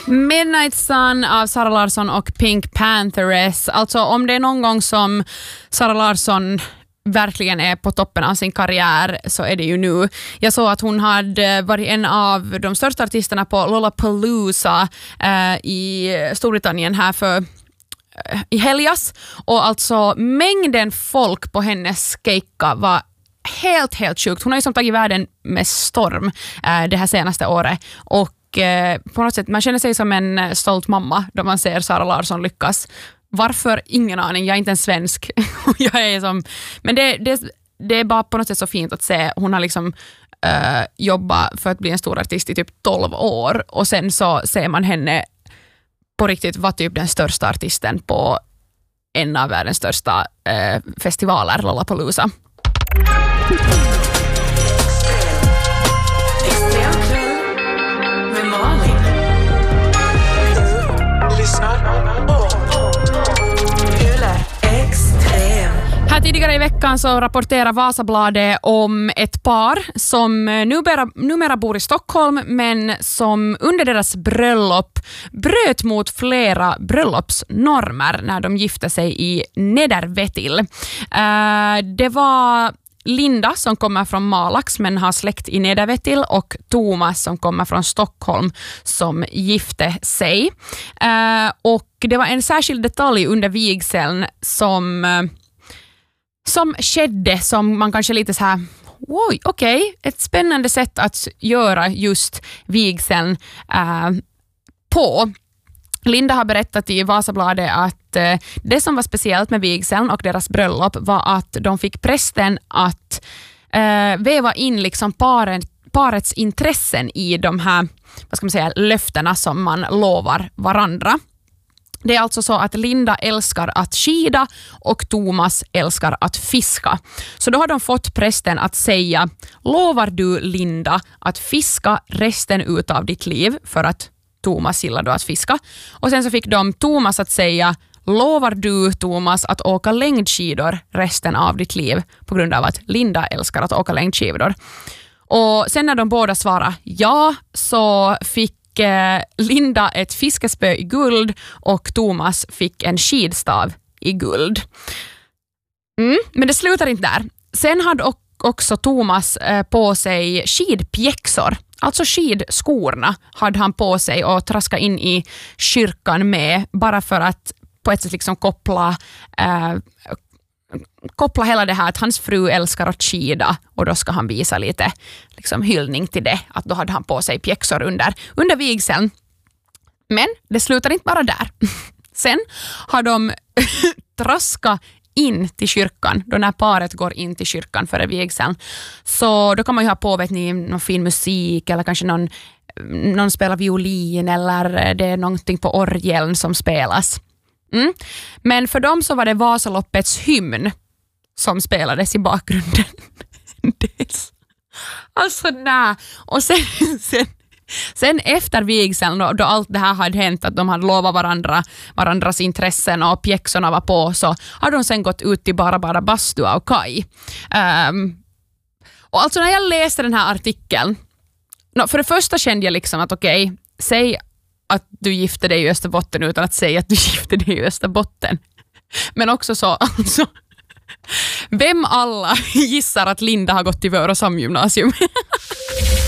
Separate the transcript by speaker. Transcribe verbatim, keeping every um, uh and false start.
Speaker 1: Midnight Sun av Sara Larsson och Pink Pantheress. Alltså om det är någon gång som Sara Larsson verkligen är på toppen av sin karriär så är det ju nu. Jag såg att hon hade varit en av de största artisterna på Lollapalooza eh, i Storbritannien här för eh, i helgas. Och alltså mängden folk på hennes keikka var helt, helt sjukt. Hon har ju som tagit världen med storm eh, det här senaste året. Och eh, på något sätt, man känner sig som en stolt mamma då man ser Sara Larsson lyckas. Varför? Ingen aning. Jag är inte en svensk. jag är som, men det, det, det är bara på något sätt så fint att se. Hon har liksom uh, jobbat för att bli en stor artist i typ tolv år. Och sen så ser man henne på riktigt vara typ den största artisten på en av världens största uh, festivaler, Lollapalooza. Här tidigare i veckan så rapporterar Vasabladet om ett par som numera, numera bor i Stockholm men som under deras bröllop bröt mot flera bröllopsnormer när de gifte sig i Nedervetil. Uh, det var Linda som kommer från Malax men har släkt i Nedervetil och Thomas som kommer från Stockholm som gifte sig. Uh, och det var en särskild detalj under vigseln som... Uh, som skedde som man kanske lite så här oj, okej, okay, ett spännande sätt att göra just vigseln uh, på. Linda har berättat i Vasabladet att uh, det som var speciellt med vigseln och deras bröllop var att de fick prästen att uh, väva in liksom paren, parets intressen i de här, vad ska man säga, löftena som man lovar varandra. Det är alltså så att Linda älskar att skida och Thomas älskar att fiska. Så då har de fått prästen att säga, lovar du Linda att fiska resten utav ditt liv för att Thomas gillar då att fiska. Och sen så fick de Thomas att säga, lovar du Thomas att åka längdskidor resten av ditt liv på grund av att Linda älskar att åka längdskidor. Och sen när de båda svarade ja så fick Linda ett fiskespö i guld och Thomas fick en skidstav i guld. Mm, men det slutar inte där. Sen hade också Thomas på sig skidpjäxor. Alltså skidskorna hade han på sig och traska in i kyrkan med bara för att på ett sätt liksom koppla eh, koppla hela det här att hans fru älskar att skida och då ska han visa lite liksom hyllning till det, att då hade han på sig pjäxor under, under vigseln. Men det slutar inte bara där. Sen har de traskat in till kyrkan, då när paret går in till kyrkan före vigseln. Så då kan man ju ha på, vet ni, någon fin musik eller kanske någon, någon spelar violin eller det är någonting på orgeln som spelas. Mm. Men för dem så var det Vasaloppets hymn som spelades i bakgrunden. Alltså nej. Och sen, sen, sen efter vigseln då, då allt det här hade hänt, att de hade lovat varandra varandras intressen och pjäxorna var på, så har de sen gått ut till bara bara bastua och kaj. Um, och alltså när jag läste den här artikeln, no, för det första kände jag liksom att okej, okay, säg att du gifte dig i Österbotten utan att säga att du gifte dig i Österbotten. Men också så, alltså, vem alla gissar att Linda har gått till Vörå samgymnasium?